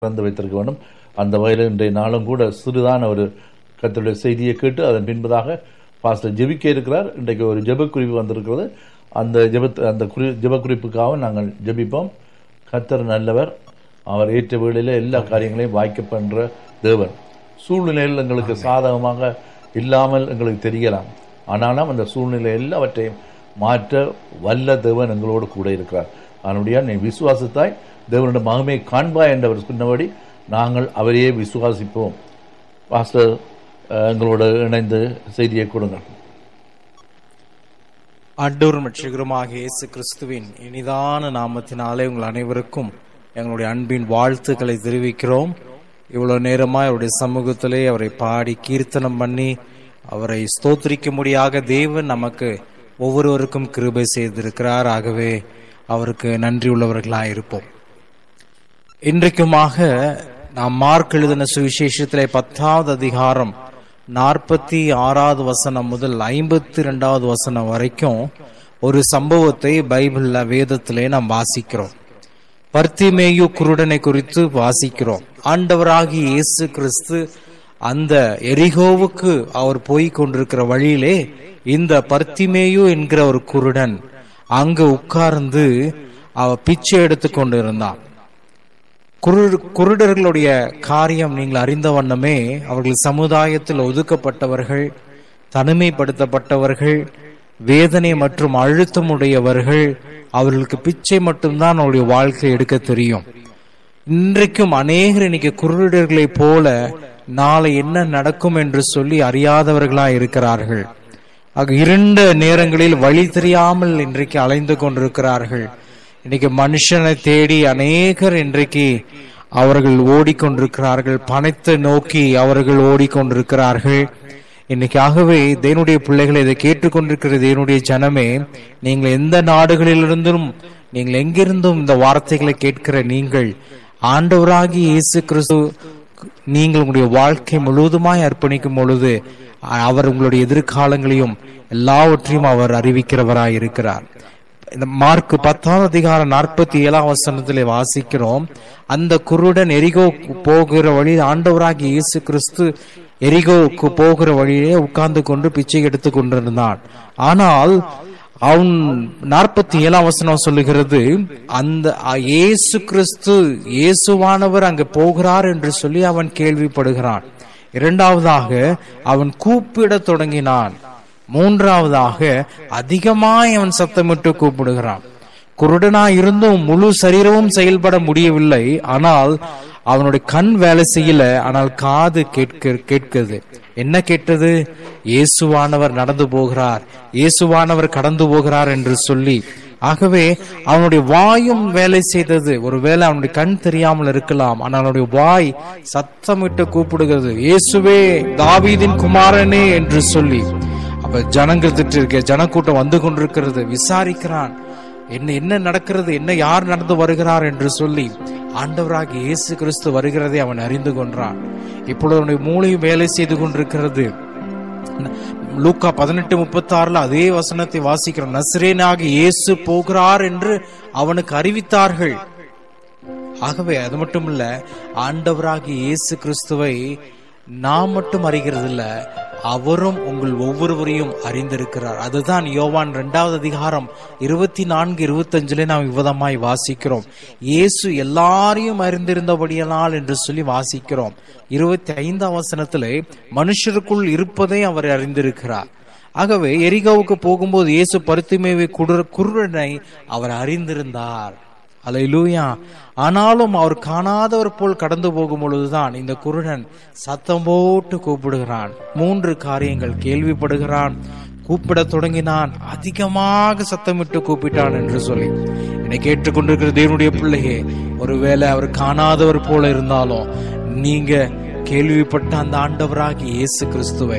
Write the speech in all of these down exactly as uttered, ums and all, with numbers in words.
திறந்து வைத்திருக்க வேண்டும். அந்த வகையில் இன்றைய நாளும் கூட சிறிதான ஒரு கர்த்தருடைய செய்தியை கேட்டு அதன் பின்பதாக பாஸ்டர் ஜெபிக்க இருக்கிறார். இன்றைக்கு ஒரு ஜெப குறிப்பு வந்திருக்கிறது. அந்த ஜெப அந்த குறி ஜெப குறிப்புக்காக நாங்கள் ஜெபிப்போம். கர்த்தர் நல்லவர், அவர் ஏற்ற வேளையில் எல்லா காரியங்களையும் வாய்க்க பண்ற தேவன். சூழ்நிலையில் எங்களுக்கு சாதகமாக இல்லாமல் எங்களுக்கு தெரியலாம், ஆனாலும் அந்த சூழ்நிலை எல்லாவற்றையும் மாற்ற வல்ல தேவன் எங்களோடு கூட இருக்கிறார். அதனுடைய நீ விசுவாசத்தாய் தேவனுடைய மகிமையை காண்பாய் என்றவர் சொன்னபடி நாங்கள் அவரையே விசுவாசிப்போம். பாஸ்டர் எங்களோட இணைந்து செய்தியை கொடுங்க. ஆண்டவரும் ரட்சகருமாக இயேசு கிறிஸ்துவின் இனிதான நாமத்தினாலே உங்கள் அனைவருக்கும் எங்களுடைய அன்பின் வாழ்த்துக்களை தெரிவிக்கிறோம். இவ்வளவு நேரமாய் அவருடைய சமூகத்திலே அவரை பாடி கீர்த்தனம் பண்ணி அவரை ஸ்தோத்திரிக்கும்படியாக தேவன் நமக்கு ஒவ்வொருவருக்கும் கிருபை செய்திருக்கிறார். ஆகவே அவருக்கு நன்றி உள்ளவர்களாக இருப்போம். இன்றைக்குமாக நாம் மார்க் எழுதின சுவிசேஷத்திலே பத்தாவது அதிகாரம் நாற்பத்தி ஆறாவது வசனம் முதல் ஐம்பத்தி இரண்டாவது வசனம் வரைக்கும் ஒரு சம்பவத்தை பைபிள்ல வேதத்திலே நாம் வாசிக்கிறோம். பர்த்திமேயு குருடனை குறித்து வாசிக்கிறோம். ஆண்டவராகிய இயேசு கிறிஸ்து அந்த எரிகோவுக்கு அவர் போய் கொண்டிருக்கிற வழியிலே இந்த பர்த்திமேயு என்கிற ஒரு குருடன் அங்கு உட்கார்ந்து அவ பிச்சை எடுத்து கொண்டு இருந்தான். குரு குருடர்களுடைய காரியம் நீங்கள் அறிந்த வண்ணமே, அவர்கள் சமுதாயத்தில் ஒதுக்கப்பட்டவர்கள், தனிமைப்படுத்தப்பட்டவர்கள், வேதனை மற்றும் அழுத்தம் உடையவர்கள். அவர்களுக்கு பிச்சை மட்டும்தான் அவருடைய வாழ்க்கை எடுக்க தெரியும். இன்றைக்கும் அநேகர் இன்னைக்கு குருடர்களை போல நாளை என்ன நடக்கும் என்று சொல்லி அறியாதவர்களா இருக்கிறார்கள். ஆக இருண்ட நேரங்களில் வழி தெரியாமல் இன்றைக்கு அலைந்து கொண்டிருக்கிறார்கள். இன்னைக்கு மனுஷனை தேடி அநேகர் இன்றைக்கு அவர்கள் ஓடிக்கொண்டிருக்கிறார்கள். பணத்தை நோக்கி அவர்கள் ஓடிக்கொண்டிருக்கிறார்கள். இன்னைக்கு ஆகவே தேவனுடைய பிள்ளைகளை இதை கேட்டுக்கொண்டிருக்கிற தேவனுடைய ஜனமே, நீங்கள் எந்த நாடுகளிலிருந்தும் நீங்கள் எங்கிருந்தும் இந்த வார்த்தைகளை கேட்கிற நீங்கள், ஆண்டவராகி இயேசு கிறிஸ்து நீங்கள் உங்களுடைய வாழ்க்கை முழுவதுமாய் அர்ப்பணிக்கும் பொழுது அவர் உங்களுடைய எதிர்காலங்களையும் எல்லாவற்றையும் அவர் அறிவிக்கிறவராய் இருக்கிறார். இந்த மார்க் பத்தாவது அதிகாரம் நாற்பத்தி ஏழாம் வசனத்திலே வாசிக்கிறோம். அந்த குருடன் எரிகோ போகிற வழி ஆண்டவராகிய இயேசு கிறிஸ்து எரிகோவுக்கு போகிற வழியிலே உட்கார்ந்து கொண்டு பிச்சை எடுத்து கொண்டிருந்தான். ஆனால் அவன் நாற்பத்தி ஏழாம் வசனம் சொல்லுகிறது, அந்த இயேசு கிறிஸ்து இயேசுவானவர் அங்கு போகிறார் என்று சொல்லி அவன் கேள்விப்படுகிறான். இரண்டாவதாக அவன் கூப்பிட தொடங்கினான். மூன்றாவதாக அதிகமாய் அவன் சத்தமிட்டு கூப்பிடுகிறான். குருடனா இருந்தும் முழு சரீரமும் செயல்பட முடியவில்லை. ஆனால் அவனுடைய கண் வேலை செய்யல, ஆனால் காது கேட்க கேட்குது. என்ன கேட்டது? இயேசுவானவர் நடந்து போகிறார், இயேசுவானவர் கடந்து போகிறார் என்று சொல்லி. ஆகவே அவனுடைய வாயும் வேலை செய்தது. ஒருவேளை அவனுடைய கண் தெரியாமல் இருக்கலாம், ஆனால் அவனுடைய வாய் சத்தமிட்டு கூப்பிடுகிறது, இயேசுவே தாவீதின் குமாரனே என்று சொல்லி. அப்ப ஜனங்கள் திட்டு இருக்க, ஜனக்கூட்டம் வந்து கொண்டிருக்கிறது. விசாரிக்கிறான், என்ன என்ன நடக்கிறது, என்ன யார் நடந்து வருகிறார் என்று சொல்லி. ஆண்டவராக இயேசு கிறிஸ்து வருகிறதை அவன் அறிந்து கொண்டான். இப்பொழுது அவனுடைய மூளையும் வேலை செய்து கொண்டிருக்கிறது. லூக்கா பதினெட்டு முப்பத்தி ஆறுல அதே வசனத்தை வாசிக்கிறோம். நசரேனாகி இயேசு போகிறார் என்று அவனுக்கு அறிவித்தார்கள். ஆகவே அது மட்டும் இல்ல, ஆண்டவராகி இயேசு கிறிஸ்துவை நாம் மட்டும் அறிகிறது இல்ல, அவரும் உங்கள் ஒவ்வொருவரையும் அறிந்திருக்கிறார். அதுதான் யோவான் இரண்டாவது அதிகாரம் இருபத்தி நான்கு இருபத்தி அஞ்சுல நாம் விவதமாய் வாசிக்கிறோம். இயேசு எல்லாரையும் அறிந்திருந்தபடியால் என்று சொல்லி வாசிக்கிறோம். இருபத்தி ஐந்தாம் வசனத்திலே மனுஷருக்குள் இருப்பதை அவர் அறிந்திருக்கிறார். ஆகவே எரிகோவுக்கு போகும்போது இயேசு பர்த்திமேயு குருடனை அவர் அறிந்திருந்தார். அல்லேலூயா. ஆனாலும் அவர் காணாதவர் போல் கடந்து போகும் பொழுதுதான் இந்த குருடன் சத்தம் போட்டு கூப்பிடுகிறான். மூன்று காரியங்கள் கேள்விப்படுகிறான், கூப்பிட தொடங்கினான், அதிகமாக சத்தமிட்டு கூப்பிட்டான் என்று சொல்லி. என்னை கேட்டுக்கொண்டிருக்கிற தேவனுடைய பிள்ளையே, ஒருவேளை அவர் காணாதவர் போல இருந்தாலும் நீங்க கேள்விப்பட்ட அந்த ஆண்டவராகிய இயேசு கிறிஸ்துவை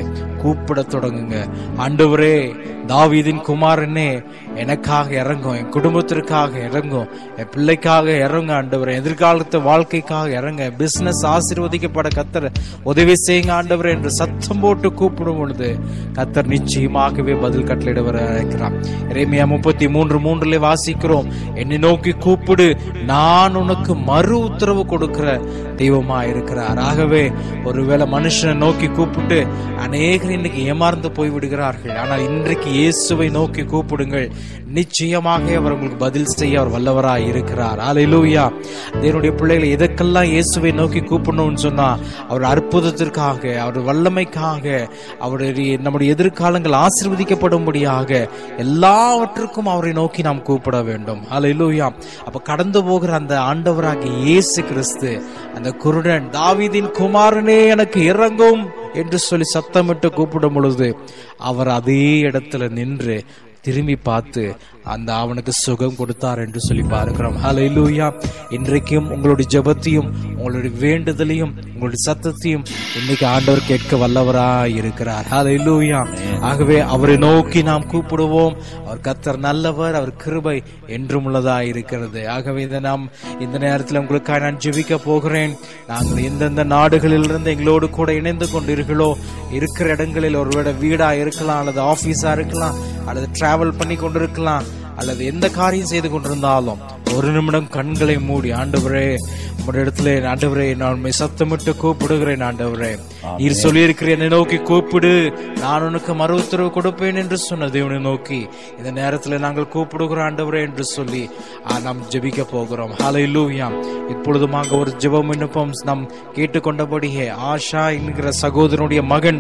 கூப்பிட தொடங்குங்க. ஆண்டவரே, தாவீதின் குமாரனே, எனக்காக இறங்கும், என் குடும்பத்திற்காக இறங்கும், என் பிள்ளைக்காக இறங்க ஆண்டவரே, எதிர்காலத்து வாழ்க்கைக்காக இறங்க, பிசினஸ் ஆசீர்வதிக்கப்பட கத்தர் உதவி செய்யுங்க ஆண்டவரே என்று சத்தம் போட்டு கூப்பிடும் பொழுது கத்தர் நிச்சயமாகவே பதில் கட்டளையிட வர இருக்கிறார். எரேமியா முப்பத்தி மூன்று மூன்றுல வாசிக்கிறோம், என்னை நோக்கி கூப்பிடு, நான் உனக்கு மறு உத்தரவு கொடுக்கிற தெய்வமா இருக்கிறார். ஆகவே ஒருவேளை மனுஷனை நோக்கி கூப்பிட்டு அநேகர் இன்னைக்கு ஏமாந்து போய் விடுகிறார்கள். ஆனால் இன்றைக்கு இயேசுவை நோக்கி கூப்பிடுங்கள், நிச்சயமாக அவர் உங்களுக்கு பதில் செய்ய அவர் வல்லவராய் இருக்கிறார். அல்லேலூயா. தேவனுடைய பிள்ளைகளை எதற்கெல்லாம் இயேசுவை நோக்கி கூப்பிடணும்னு சொன்னா, அவர் அற்புதத்திற்காக, அவர் வல்லமைக்காக, அவருடைய நம்முடைய எதிர்காலங்கள் ஆசீர்வதிக்கப்படும்படியாக எல்லாவற்றுக்கும் அவரை நோக்கி நாம் கூப்பிட வேண்டும். அல்லேலூயா. அப்ப கடந்து போகிற அந்த ஆண்டவராகிய இயேசு கிறிஸ்து அந்த குருடன், தாவீதின் குமாரனே எனக்கு இறங்கும் என்று சொல்லி சத்தமிட்டு கூப்பிடும் பொழுது அவர் அதே இடத்துல நின்று திரும்பி பார்த்து அந்த அவனுக்கு சுகம் கொடுத்தார் என்று சொல்லி பார்க்கிறோம். ஹல்லேலூயா. இன்றைக்கும் உங்களுடைய ஜெபத்தையும் உங்களுடைய வேண்டுதலையும் உங்களுடைய சத்தத்தையும் இன்னைக்கு ஆண்டவர் கேட்க வல்லவராய் இருக்கிறார். ஹல்லேலூயா. ஆகவே அவரை நோக்கி நாம் கூப்பிடுவோம். அவர் கர்த்தர் நல்லவர், அவர் கிருபை என்றும் உள்ளதாய் இருக்கிறது. ஆகவே இதை நாம் இந்த நேரத்தில் உங்களுக்காக நான் ஜெபிக்க போகிறேன். நாங்கள் எந்தெந்த நாடுகளில் இருந்து எங்களோடு கூட இணைந்து கொண்டீர்களோ, இருக்கிற இடங்களில் ஒருவேளை வீடா இருக்கலாம், அல்லது ஆபீஸா இருக்கலாம், அல்லது டிராவல் பண்ணி கொண்டிருக்கலாம், அல்லது எந்த காரியம் செய்து கொண்டிருந்தாலும் ஒரு நிமிடம் கண்களை மூடி, ஆண்டவரே உங்களுடைய இடத்துல, ஆண்டவரே நான் சத்தமிட்டு கூப்பிடுகிறேன், ஆண்டவரே நீர் சொல்லியிருக்கிறேன், என்னை நோக்கி கூப்பிடு, நான் உனக்கு மறு உத்தரவு கொடுப்பேன் என்று சொன்ன தேவனை நோக்கி இந்த நேரத்தில் நாங்கள் கூப்பிடுகிறோம் ஆண்டவரே என்று சொல்லி நாம் ஜெபிக்க போகிறோம். ஹல்லேலூயா. இப்பொழுதுமாக ஒரு ஜெபம் விண்ணப்பம் நாம் கேட்டுக்கொண்டபடியே ஆஷா என்கிற சகோதரனுடைய மகன்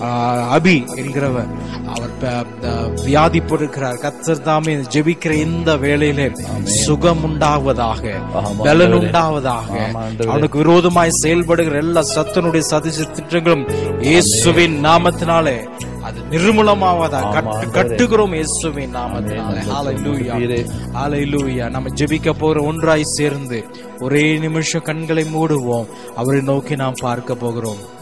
அபி என்கிறவர், அவர் வியாதிப்பட்டிருக்கிறார். கர்த்தர் தாமே ஜெபிக்கிற இந்த வேளையிலே சுகம் உண்டாவதாக, பலன் உண்டாவதாக, அவனுக்கு விரோதமாய் செயல்படுகிற எல்லா சத்தனுடைய சதி திட்டங்களும் இயேசுவின் நாமத்தினாலே அது நிர்மூலமாவதா கட்டுகிறோம் இயேசுவின் நாமத்தினாலே. ஹல்லேலூயா. ஹல்லேலூயா. நம்ம ஜெபிக்க போற ஒன்றாய் சேர்ந்து ஒரே நிமிஷம் கண்களை மூடுவோம். அவரை நோக்கி நாம் பார்க்க போகிறோம்.